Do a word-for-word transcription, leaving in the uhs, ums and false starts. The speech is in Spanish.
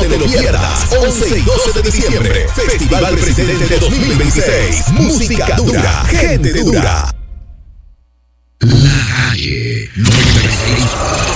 te lo pierdas. once y doce de diciembre. Festival Presidente dos mil veintiséis. Música dura. Gente dura. La calle noventa y seis.